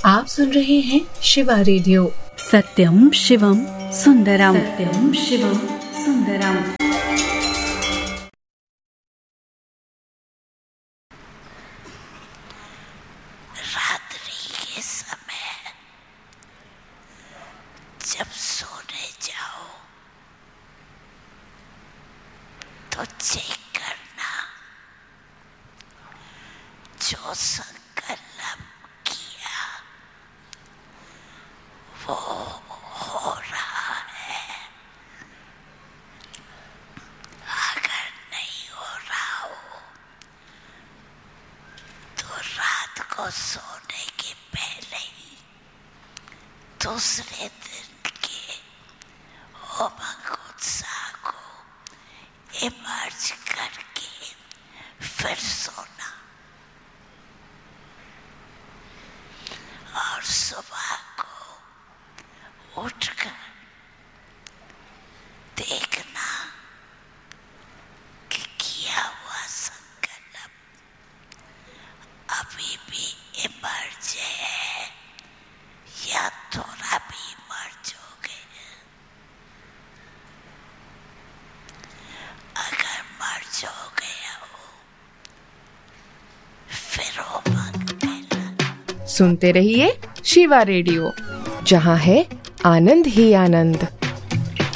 आप सुन रहे हैं शिवा रेडियो। सत्यम शिवम सुंदरम, सत्यम शिवम सुंदरम। रात्रि के समय जब सोने जाओ तो चेक करना जो संकल्प किया वो हो रहा है। अगर नहीं हो रहा हो तो रात को सोने के पहले ही दूसरे दिन के उमंग उत्साह को इमर्ज करके फिर सोना और सुबह को उठकर देखना कि किया हुआ संकल्प अभी भी इमर्ज है या थोड़ा भी इमर्ज हो गया। अगर मर्ज हो गया हो फिर उमंग में सुनते रहिए शिवा रेडियो, जहाँ है आनंद ही आनंद।